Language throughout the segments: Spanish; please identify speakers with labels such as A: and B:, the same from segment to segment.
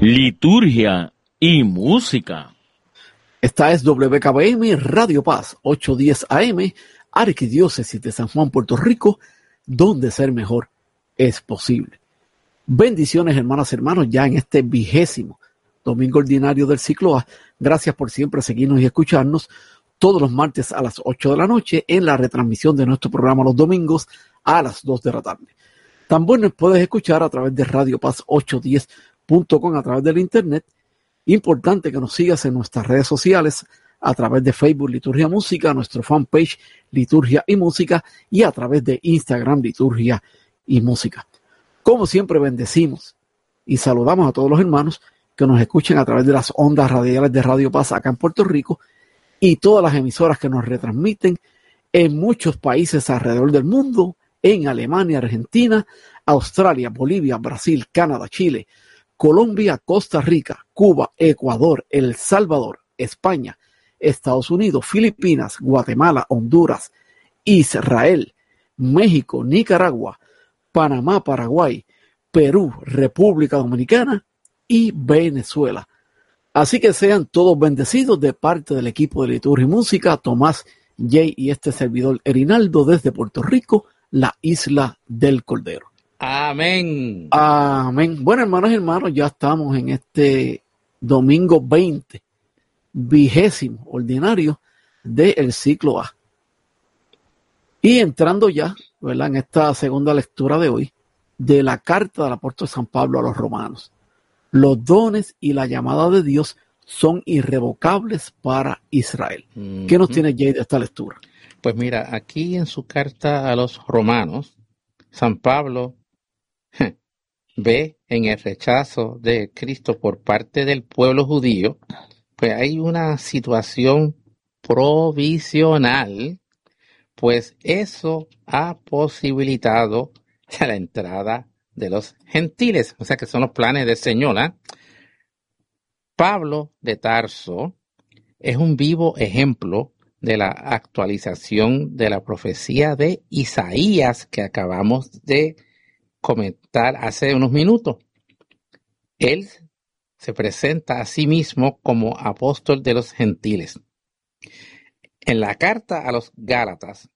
A: liturgia y música.
B: Esta es WKBM Radio Paz, 810 AM, Arquidiócesis de San Juan, Puerto Rico, donde ser mejor es posible. Bendiciones, hermanas y hermanos, ya en este 20º domingo ordinario del ciclo A. Gracias por siempre seguirnos y escucharnos todos los martes a las 8 de la noche en la retransmisión de nuestro programa los domingos a las 2 de la tarde. También nos puedes escuchar a través de Radio Paz 810.com a través del internet. Importante que nos sigas en nuestras redes sociales a través de Facebook Liturgia Música, nuestro fanpage Liturgia y Música y a través de Instagram Liturgia y Música. Como siempre bendecimos y saludamos a todos los hermanos que nos escuchen a través de las ondas radiales de Radio Paz acá en Puerto Rico y todas las emisoras que nos retransmiten en muchos países alrededor del mundo, en Alemania, Argentina, Australia, Bolivia, Brasil, Canadá, Chile, Colombia, Costa Rica, Cuba, Ecuador, El Salvador, España, Estados Unidos, Filipinas, Guatemala, Honduras, Israel, México, Nicaragua, Panamá, Paraguay, Perú, República Dominicana y Venezuela. Así que sean todos bendecidos de parte del equipo de Liturgia y Música, Tomás, Jay y este servidor Erinaldo desde Puerto Rico, la isla del Cordero.
C: Amén.
B: Amén. Bueno, hermanos y hermanos, ya estamos en este domingo 20, 20º ordinario del ciclo A. Y entrando ya, ¿verdad?, en esta segunda lectura de hoy de la carta del apóstol San Pablo a los romanos. Los dones y la llamada de Dios son irrevocables para Israel. ¿Qué nos tiene Jay de esta lectura?
C: Pues mira, aquí en su carta a los romanos, San Pablo ve en el rechazo de Cristo por parte del pueblo judío, pues hay una situación provisional, pues eso ha posibilitado la entrada de los gentiles, o sea que son los planes del Señor, ¿eh? Pablo de Tarso es un vivo ejemplo de la actualización de la profecía de Isaías que acabamos de comentar hace unos minutos. Él se presenta a sí mismo como apóstol de los gentiles. En la carta a los Gálatas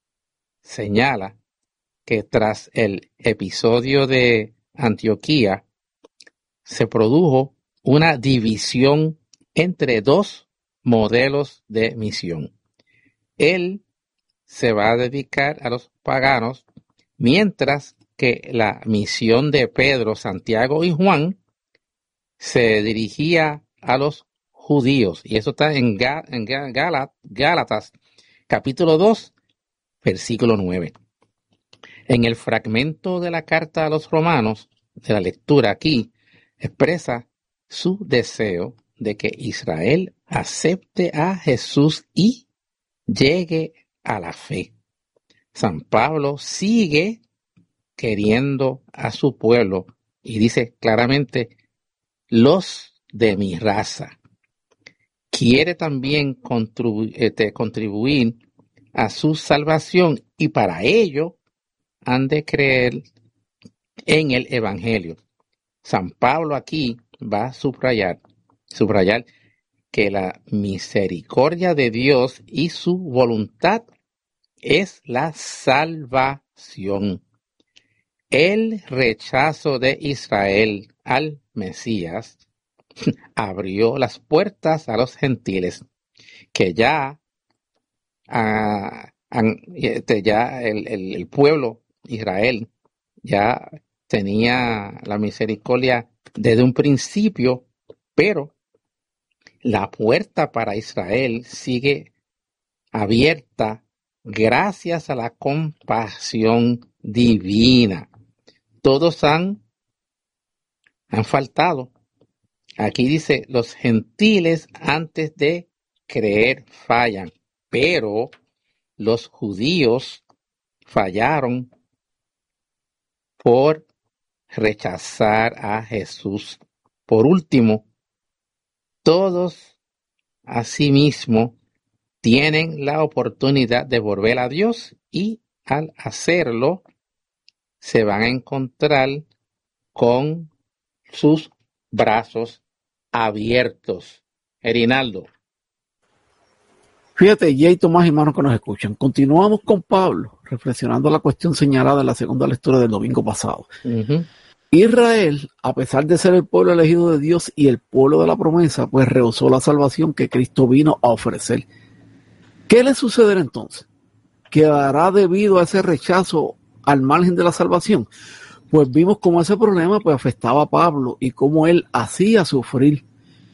C: señala que tras el episodio de Antioquía se produjo una división entre dos modelos de misión. Él se va a dedicar a los paganos, mientras que la misión de Pedro, Santiago y Juan se dirigía a los judíos. Y eso está en Gálatas, capítulo 2, versículo 9. En el fragmento de la carta a los romanos, de la lectura aquí, expresa su deseo de que Israel acepte a Jesús y llegue a la fe. San Pablo sigue queriendo a su pueblo y dice claramente, los de mi raza. Quiere también contribuir a su salvación y para ello han de creer en el Evangelio. San Pablo aquí va a subrayar que la misericordia de Dios y su voluntad es la salvación. El rechazo de Israel al Mesías abrió las puertas a los gentiles, que ya el pueblo Israel ya tenía la misericordia desde un principio, pero la puerta para Israel sigue abierta gracias a la compasión divina. Todos han faltado. Aquí dice, los gentiles antes de creer fallan, pero los judíos fallaron por rechazar a Jesús. Por último, todos asimismo tienen la oportunidad de volver a Dios y al hacerlo se van a encontrar con sus brazos abiertos. Erinaldo.
B: Fíjate, Jay, Tomás y hermanos que nos escuchan. Continuamos con Pablo, reflexionando la cuestión señalada en la segunda lectura del domingo pasado. Israel, a pesar de ser el pueblo elegido de Dios y el pueblo de la promesa, pues rehusó la salvación que Cristo vino a ofrecer. ¿Qué le sucederá entonces? ¿Quedará debido a ese rechazo al margen de la salvación? Pues vimos cómo ese problema pues afectaba a Pablo y cómo él hacía sufrir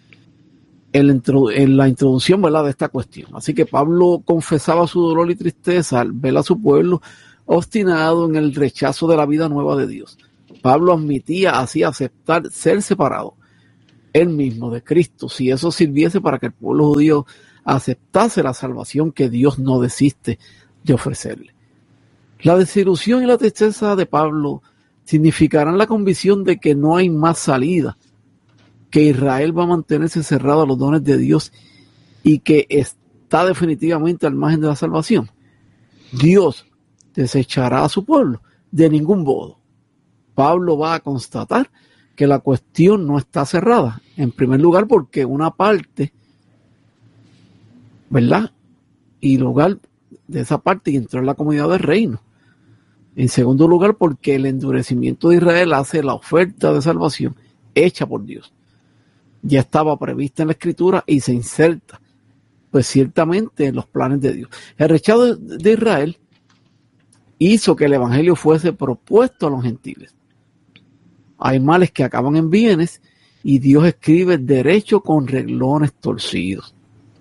B: en la introducción, ¿verdad?, de esta cuestión. Así que Pablo confesaba su dolor y tristeza al ver a su pueblo obstinado en el rechazo de la vida nueva de Dios. Pablo admitía así aceptar ser separado él mismo de Cristo, si eso sirviese para que el pueblo judío aceptase la salvación que Dios no desiste de ofrecerle. La desilusión y la tristeza de Pablo significarán la convicción de que no hay más salida, que Israel va a mantenerse cerrado a los dones de Dios y que está definitivamente al margen de la salvación. Dios desechará a su pueblo de ningún modo. Pablo va a constatar que la cuestión no está cerrada. En primer lugar, porque una parte, ¿verdad?, y lugar de esa parte y entró en la comunidad del reino. En segundo lugar, porque el endurecimiento de Israel hace la oferta de salvación hecha por Dios. Ya estaba prevista en la Escritura y se inserta, pues ciertamente, en los planes de Dios. El rechazo de Israel hizo que el Evangelio fuese propuesto a los gentiles. Hay males que acaban en bienes y Dios escribe el derecho con renglones torcidos.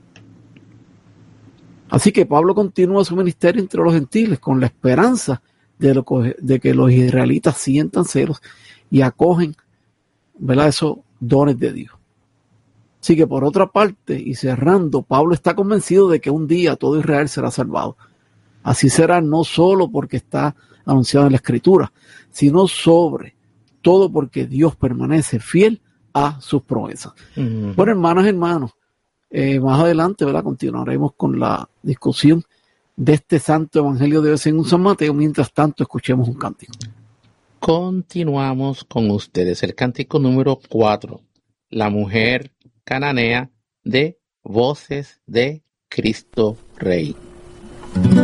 B: Así que Pablo continúa su ministerio entre los gentiles con la esperanza de que los israelitas sientan celos y acogen, ¿verdad?, esos dones de Dios. Así que por otra parte, y cerrando, Pablo está convencido de que un día todo Israel será salvado. Así será no solo porque está anunciado en la Escritura, sino sobre todo porque Dios permanece fiel a sus promesas. Bueno, hermanos, más adelante, ¿verdad?, continuaremos con la discusión de este santo evangelio de hoy según San Mateo. Mientras tanto, escuchemos un cántico.
C: Continuamos con ustedes. El cántico número 4. La mujer cananea de Voces de Cristo Rey.